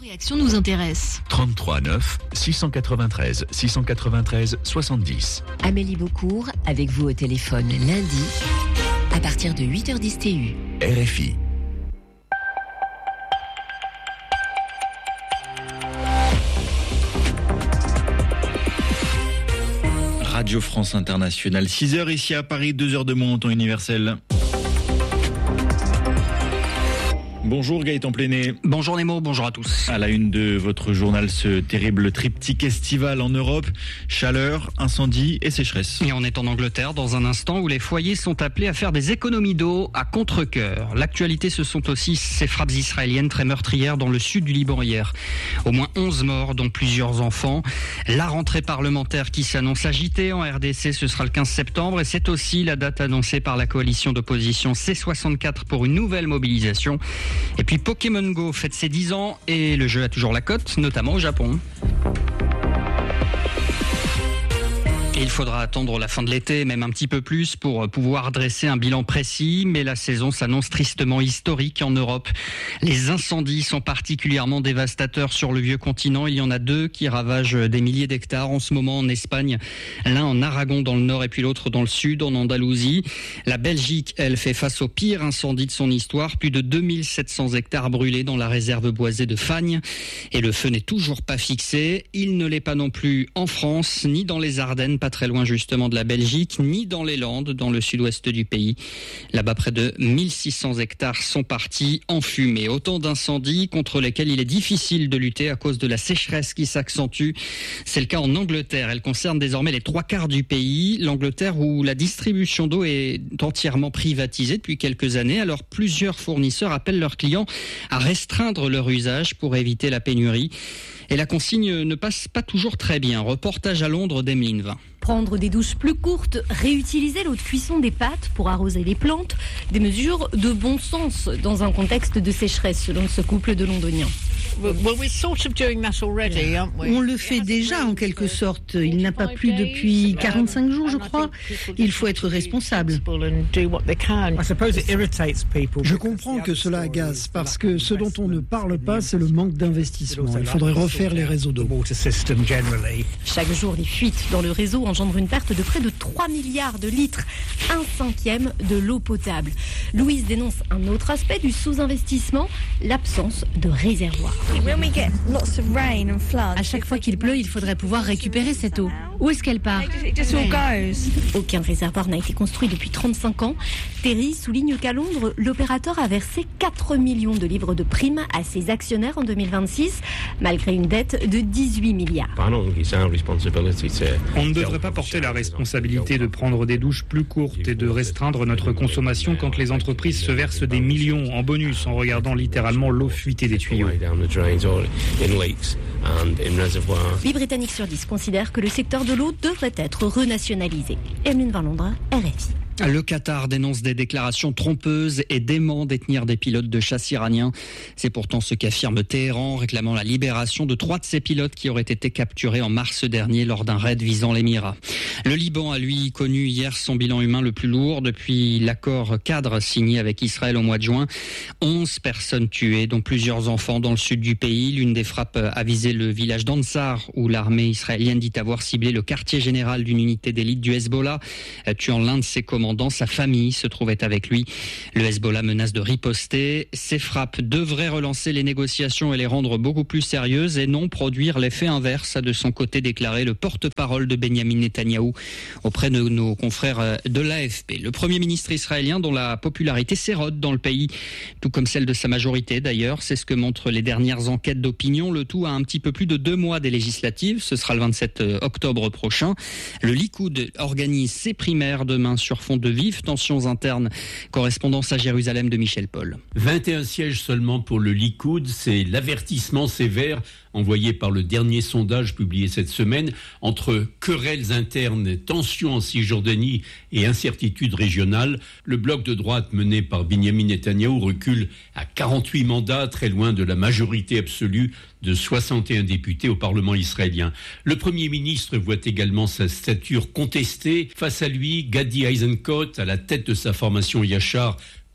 réaction nous intéresse. 33 9 693 693 70. Amélie Beaucourt, avec vous au téléphone lundi, à partir de 8h10 TU. RFI. Radio France Internationale, 6h ici à Paris, 2h de mon temps universel. Bonjour Gaëtan Pléné. Bonjour Nemo, bonjour à tous. À la une de votre journal, ce terrible triptyque estival en Europe, chaleur, incendie et sécheresse. Et on est en Angleterre dans un instant où les foyers sont appelés à faire des économies d'eau à contre-cœur. L'actualité, ce sont aussi ces frappes israéliennes très meurtrières dans le sud du Liban hier. Au moins 11 morts, dont plusieurs enfants. La rentrée parlementaire qui s'annonce agitée en RDC, ce sera le 15 septembre et c'est aussi la date annoncée par la coalition d'opposition C64 pour une nouvelle mobilisation. Et puis Pokémon Go fête ses 10 ans et le jeu a toujours la cote, notamment au Japon. Il faudra attendre la fin de l'été, même un petit peu plus, pour pouvoir dresser un bilan précis. Mais la saison s'annonce tristement historique en Europe. Les incendies sont particulièrement dévastateurs sur le vieux continent. Il y en a 2 qui ravagent des milliers d'hectares en ce moment en Espagne. L'un en Aragon dans le nord et puis l'autre dans le sud, en Andalousie. La Belgique, elle, fait face au pire incendie de son histoire. Plus de 2700 hectares brûlés dans la réserve boisée de Fagnes. Et le feu n'est toujours pas fixé. Il ne l'est pas non plus en France, ni dans les Ardennes, pas très loin justement de la Belgique, ni dans les Landes, dans le sud-ouest du pays. Là-bas, près de 1600 hectares sont partis en fumée. Autant d'incendies contre lesquels il est difficile de lutter à cause de la sécheresse qui s'accentue. C'est le cas en Angleterre. Elle concerne désormais les 3/4 du pays. L'Angleterre où la distribution d'eau est entièrement privatisée depuis quelques années. Alors plusieurs fournisseurs appellent leurs clients à restreindre leur usage pour éviter la pénurie. Et la consigne ne passe pas toujours très bien. Reportage à Londres d'Emeline Vin. Prendre des douches plus courtes, réutiliser l'eau de cuisson des pâtes pour arroser les plantes, des mesures de bon sens dans un contexte de sécheresse selon ce couple de Londoniens. On le fait déjà en quelque sorte. Il n'a pas plu depuis 45 jours, je crois. Il faut être responsable. Je comprends que cela agace parce que ce dont on ne parle pas, c'est le manque d'investissement. Il faudrait refaire les réseaux d'eau. Chaque jour, les fuites dans le réseau engendrent une perte de près de 3 milliards de litres, 1/5 de l'eau potable. Louise dénonce un autre aspect du sous-investissement, l'absence de réservoir. À chaque fois qu'il pleut, il faudrait pouvoir récupérer cette eau. Où est-ce qu'elle part ? Aucun réservoir n'a été construit depuis 35 ans. Terry souligne qu'à Londres, l'opérateur a versé 4 millions de livres de primes à ses actionnaires en 2026, malgré une dette de 18 milliards. On ne devrait pas porter la responsabilité de prendre des douches plus courtes et de restreindre notre consommation quand les entreprises se versent des millions en bonus en regardant littéralement l'eau fuiter des tuyaux. 8 Britanniques sur 10 considèrent que le secteur de l'eau devrait être renationalisé. Emeline Vin, Londres, RFI. Le Qatar dénonce des déclarations trompeuses et dément détenir des pilotes de chasse iraniens. C'est pourtant ce qu'affirme Téhéran, réclamant la libération de 3 de ces pilotes qui auraient été capturés en mars dernier lors d'un raid visant l'Émirat. Le Liban a lui connu hier son bilan humain le plus lourd depuis l'accord cadre signé avec Israël au mois de juin. 11 personnes tuées, dont plusieurs enfants dans le sud du pays. L'une des frappes a visé le village d'Ansar, où l'armée israélienne dit avoir ciblé le quartier général d'une unité d'élite du Hezbollah, tuant l'un de ses commandants. Sa famille se trouvait avec lui. Le Hezbollah menace de riposter. Ces frappes devraient relancer les négociations et les rendre beaucoup plus sérieuses et non produire l'effet inverse, a de son côté déclaré le porte-parole de Benyamin Netanyahou auprès de nos confrères de l'AFP. Le Premier ministre israélien dont la popularité s'érode dans le pays, tout comme celle de sa majorité d'ailleurs. C'est ce que montrent les dernières enquêtes d'opinion. Le tout à un petit peu plus de 2 mois des législatives. Ce sera le 27 octobre prochain. Le Likoud organise ses primaires demain sur fond de vives tensions internes. Correspondance à Jérusalem de Michel Paul. 21 sièges seulement pour le Likoud, c'est l'avertissement sévère envoyé par le dernier sondage publié cette semaine. Entre querelles internes, tensions en Cisjordanie et incertitudes régionales, le bloc de droite mené par Benyamin Netanyahou recule à 48 mandats, très loin de la majorité absolue de 61 députés au Parlement israélien. Le Premier ministre voit également sa stature contestée. Face à lui, Gadi Eisenkot, à la tête de sa formation Yachar,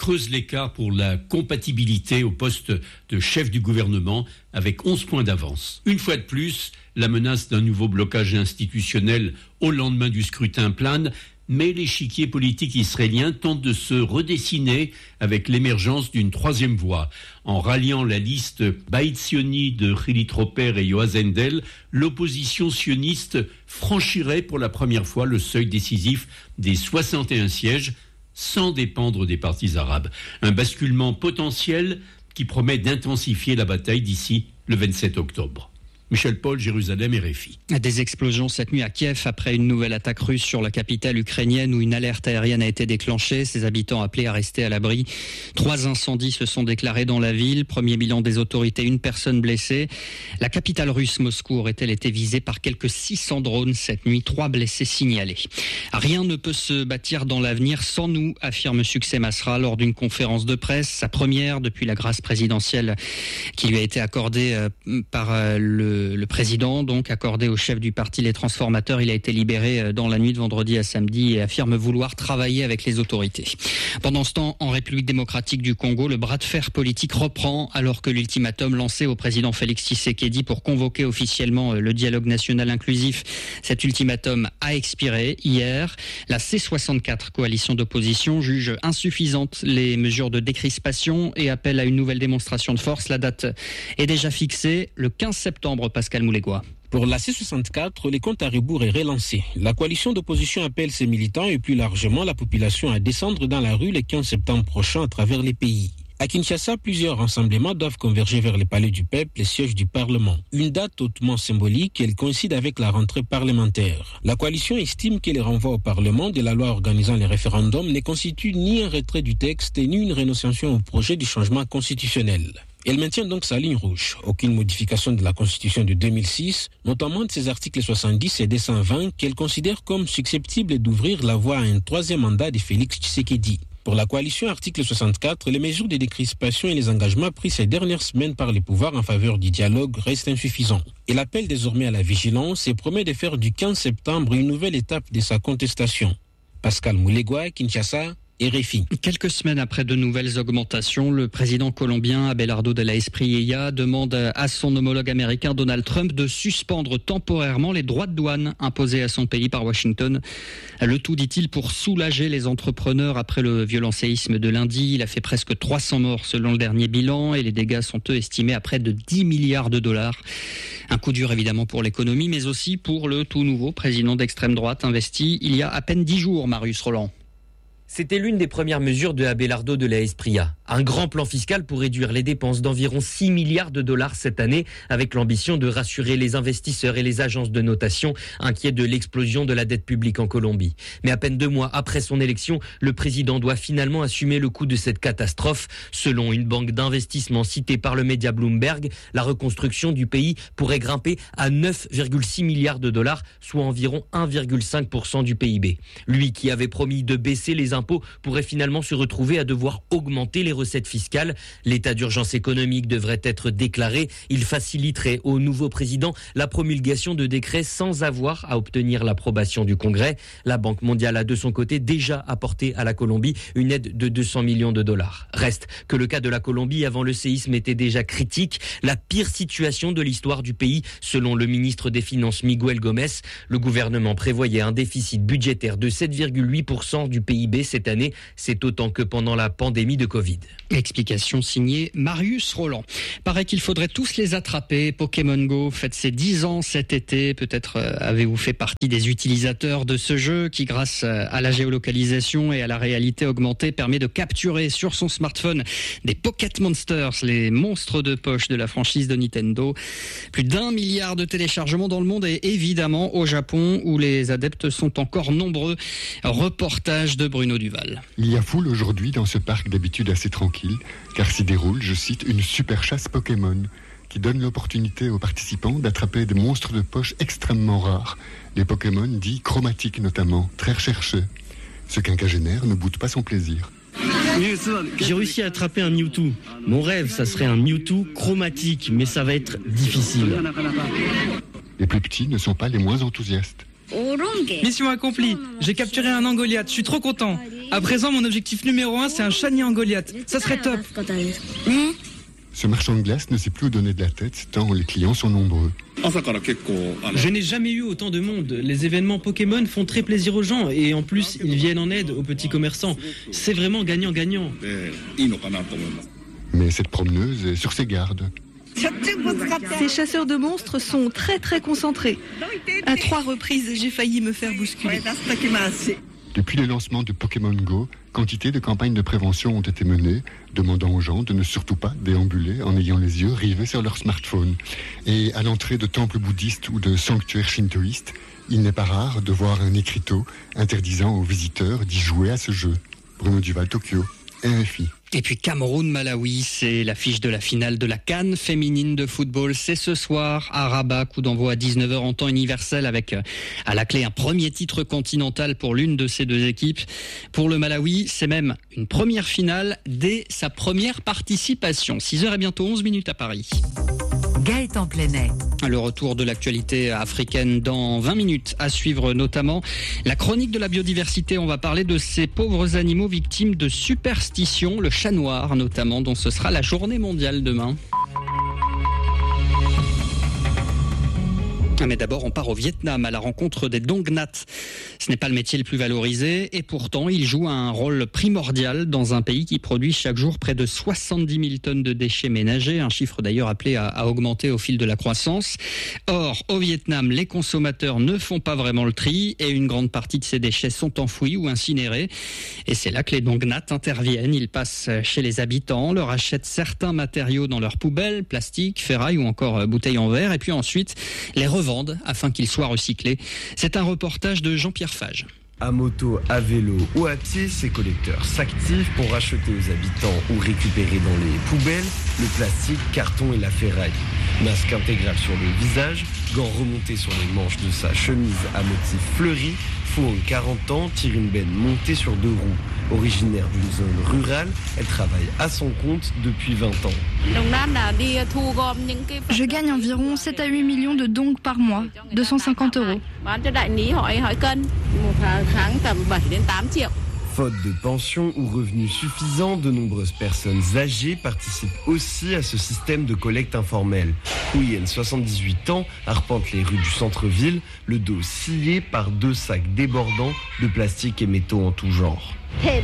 creuse l'écart pour la compatibilité au poste de chef du gouvernement avec 11 points d'avance. Une fois de plus, la menace d'un nouveau blocage institutionnel au lendemain du scrutin plane, mais l'échiquier politique israélien tente de se redessiner avec l'émergence d'une troisième voie. En ralliant la liste Baït Sioni de Hili Troper et Yoaz Hendel, l'opposition sioniste franchirait pour la première fois le seuil décisif des 61 sièges, sans dépendre des partis arabes. Un basculement potentiel qui promet d'intensifier la bataille d'ici le 27 octobre. Michel Paul, Jérusalem, RFI. Des explosions cette nuit à Kiev après une nouvelle attaque russe sur la capitale ukrainienne où une alerte aérienne a été déclenchée. Ses habitants appelés à rester à l'abri. 3 incendies se sont déclarés dans la ville. Premier bilan des autorités, 1 personne blessée. La capitale russe, Moscou, aurait-elle été visée par quelques 600 drones cette nuit. 3 blessés signalés. Rien ne peut se bâtir dans l'avenir sans nous, affirme Succès Masra lors d'une conférence de presse. Sa première depuis la grâce présidentielle qui lui a été accordée par le président, donc accordé au chef du parti Les Transformateurs. Il a été libéré dans la nuit de vendredi à samedi et affirme vouloir travailler avec les autorités. Pendant ce temps, en République démocratique du Congo, le bras de fer politique reprend alors que l'ultimatum lancé au président Félix Tshisekedi pour convoquer officiellement le dialogue national inclusif, cet ultimatum a expiré hier. La C64, coalition d'opposition, juge insuffisantes les mesures de décrispation et appelle à une nouvelle démonstration de force. La date est déjà fixée, le 15 septembre. Pascal Moulégois. Pour la C64, les comptes à rebours est relancé. La coalition d'opposition appelle ses militants et plus largement la population à descendre dans la rue le 15 septembre prochain à travers les pays. À Kinshasa, plusieurs rassemblements doivent converger vers les palais du peuple et sièges du Parlement. Une date hautement symbolique, elle coïncide avec la rentrée parlementaire. La coalition estime que les renvois au Parlement de la loi organisant les référendums ne constituent ni un retrait du texte ni une renonciation au projet du changement constitutionnel. Elle maintient donc sa ligne rouge. Aucune modification de la Constitution de 2006, notamment de ses articles 70 et 220, qu'elle considère comme susceptibles d'ouvrir la voie à un 3e mandat de Félix Tshisekedi. Pour la coalition article 64, les mesures de décrispation et les engagements pris ces dernières semaines par les pouvoirs en faveur du dialogue restent insuffisants. Elle appelle désormais à la vigilance et promet de faire du 15 septembre une nouvelle étape de sa contestation. Pascal Moulégois, Kinshasa, RFI. Quelques semaines après de nouvelles augmentations, le président colombien Abelardo de la Espriella demande à son homologue américain Donald Trump de suspendre temporairement les droits de douane imposés à son pays par Washington. Le tout, dit-il, pour soulager les entrepreneurs après le violent séisme de lundi. Il a fait presque 300 morts selon le dernier bilan et les dégâts sont eux estimés à près de 10 milliards de dollars. Un coup dur évidemment pour l'économie, mais aussi pour le tout nouveau président d'extrême droite investi il y a à peine 10 jours, Marius Roland. C'était l'une des premières mesures de Abelardo de la Espriella. Un grand plan fiscal pour réduire les dépenses d'environ 6 milliards de dollars cette année, avec l'ambition de rassurer les investisseurs et les agences de notation inquiets de l'explosion de la dette publique en Colombie. Mais à peine 2 mois après son élection, le président doit finalement assumer le coût de cette catastrophe. Selon une banque d'investissement citée par le média Bloomberg, la reconstruction du pays pourrait grimper à 9,6 milliards de dollars, soit environ 1,5% du PIB. Lui qui avait promis de baisser les impôts pourrait finalement se retrouver à devoir augmenter les recettes fiscales. L'état d'urgence économique devrait être déclaré. Il faciliterait au nouveau président la promulgation de décrets sans avoir à obtenir l'approbation du Congrès. La Banque mondiale a de son côté déjà apporté à la Colombie une aide de 200 millions de dollars. Reste que le cas de la Colombie avant le séisme était déjà critique. La pire situation de l'histoire du pays, selon le ministre des Finances Miguel Gomez. Le gouvernement prévoyait un déficit budgétaire de 7,8% du PIB cette année. C'est autant que pendant la pandémie de Covid. Explication signée Marius Roland. Paraît qu'il faudrait tous les attraper. Pokémon Go fête ses 10 ans cet été. Peut-être avez-vous fait partie des utilisateurs de ce jeu qui, grâce à la géolocalisation et à la réalité augmentée, permet de capturer sur son smartphone des Pocket Monsters, les monstres de poche de la franchise de Nintendo. Plus d'1 milliard de téléchargements dans le monde et évidemment au Japon où les adeptes sont encore nombreux. Reportage de Bruno Duval. Il y a foule aujourd'hui dans ce parc d'habitude assez tranquille, car s'y déroule, je cite, une super chasse Pokémon qui donne l'opportunité aux participants d'attraper des monstres de poche extrêmement rares, les Pokémon dits chromatiques notamment, très recherchés. Ce quinquagénaire ne boude pas son plaisir. J'ai réussi à attraper un Mewtwo. Mon rêve, ça serait un Mewtwo chromatique, mais ça va être difficile. Les plus petits ne sont pas les moins enthousiastes. Mission accomplie. J'ai capturé un Angoliath, je suis trop content. À présent, mon objectif numéro 1, c'est un chenille en Goliath. Ça serait top. Ce marchand de glace ne sait plus où donner de la tête tant les clients sont nombreux. Je n'ai jamais eu autant de monde. Les événements Pokémon font très plaisir aux gens et en plus, ils viennent en aide aux petits commerçants. C'est vraiment gagnant-gagnant. Mais cette promeneuse est sur ses gardes. Ces chasseurs de monstres sont très très concentrés. À 3 reprises, j'ai failli me faire bousculer. Depuis le lancement de Pokémon Go, quantité de campagnes de prévention ont été menées, demandant aux gens de ne surtout pas déambuler en ayant les yeux rivés sur leur smartphone. Et à l'entrée de temples bouddhistes ou de sanctuaires shintoïstes, il n'est pas rare de voir un écriteau interdisant aux visiteurs d'y jouer à ce jeu. Bruno Duval, Tokyo, RFI. Et puis Cameroun-Malawi, c'est l'affiche de la finale de la CAN féminine de football. C'est ce soir à Rabat, coup d'envoi à 19h en temps universel avec à la clé un premier titre continental pour l'une de ces deux équipes. Pour le Malawi, c'est même une première finale dès sa première participation. 6h et bientôt 11 minutes à Paris. Gaëtan Plenet. Le retour de l'actualité africaine dans 20 minutes. À suivre notamment la chronique de la biodiversité. On va parler de ces pauvres animaux victimes de superstitions, le chat noir notamment, dont ce sera la journée mondiale demain. Mais d'abord, on part au Vietnam à la rencontre des Dong Nhat. Ce n'est pas le métier le plus valorisé et pourtant, il joue un rôle primordial dans un pays qui produit chaque jour près de 70 000 tonnes de déchets ménagers, un chiffre d'ailleurs appelé à augmenter au fil de la croissance. Or, au Vietnam, les consommateurs ne font pas vraiment le tri et une grande partie de ces déchets sont enfouis ou incinérés. Et c'est là que les Dong Nhat interviennent. Ils passent chez les habitants, leur achètent certains matériaux dans leurs poubelles, plastique, ferraille ou encore bouteilles en verre et puis ensuite les revendent afin qu'ils soient recyclés. C'est un reportage de Jean-Pierre Fage. À moto, à vélo ou à pied, ces collecteurs s'activent pour racheter aux habitants ou récupérer dans les poubelles le plastique, carton et la ferraille. Masque intégral sur le visage, gants remontés sur les manches de sa chemise à motif fleuri, fauve 40 ans, tire une benne montée sur 2 roues. Originaire d'une zone rurale, elle travaille à son compte depuis 20 ans. Je gagne environ 7 à 8 millions de dong par mois, 250 €. Faute de pension ou revenus suffisants, de nombreuses personnes âgées participent aussi à ce système de collecte informelle. Huyen, 78 ans, arpente les rues du centre-ville, le dos scié par 2 sacs débordants de plastique et métaux en tout genre.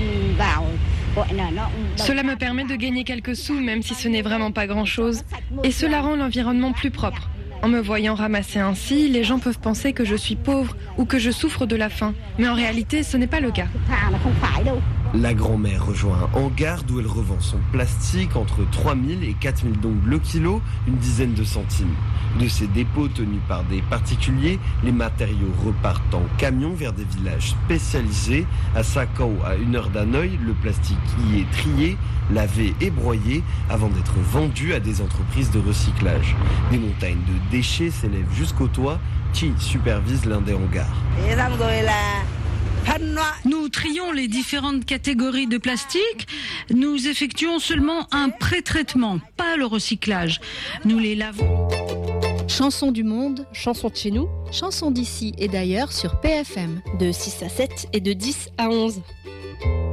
Cela me permet de gagner quelques sous, même si ce n'est vraiment pas grand-chose. Et cela rend l'environnement plus propre. En me voyant ramasser ainsi, les gens peuvent penser que je suis pauvre ou que je souffre de la faim. Mais en réalité, ce n'est pas le cas. La grand-mère rejoint un hangar d'où elle revend son plastique entre 3 000 et 4 000 dong le kilo, une dizaine de centimes. De ces dépôts tenus par des particuliers, les matériaux repartent en camion vers des villages spécialisés. À Sakao, à 1 heure d'Hanoï, le plastique y est trié, lavé et broyé avant d'être vendu à des entreprises de recyclage. Des montagnes de déchets s'élèvent jusqu'au toit. Chi supervise l'un des hangars. Nous trions les différentes catégories de plastique. Nous effectuons seulement un pré-traitement, pas le recyclage. Nous les lavons. Chansons du monde, chansons de chez nous, chansons d'ici et d'ailleurs sur PFM, de 6 à 7 et de 10 à 11.